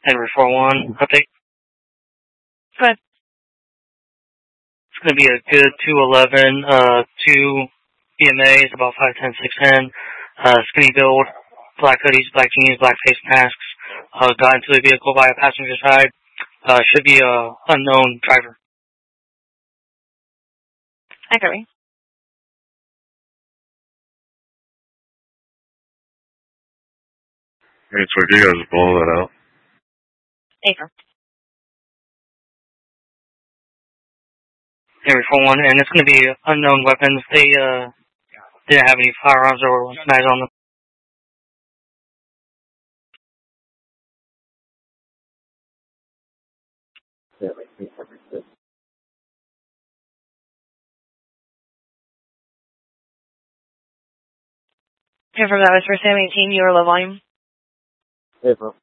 Henry 41, update. Go ahead. It's going to be a good 211, 2 BMAs, about 5'10", 6'10", skinny build, black hoodies, black jeans, black face masks, got into the vehicle by a passenger side, should be a unknown driver. Accurate. Hey, so you guys blow that out? Acre. Henry 41, and it's going to be unknown weapons. They didn't have any firearms or knives on them. Confirm that was for Sam 18, you were low volume. April.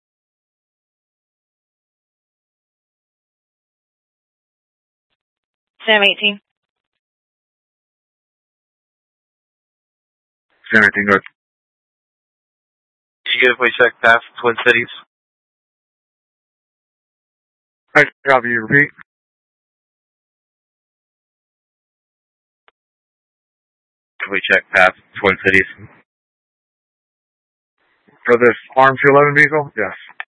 Sam 18. Sam 18, good. Did you get a check past Twin Cities? Hi, copy, you repeat. Did we check past Twin Cities? For this Arm 211 vehicle? Yes.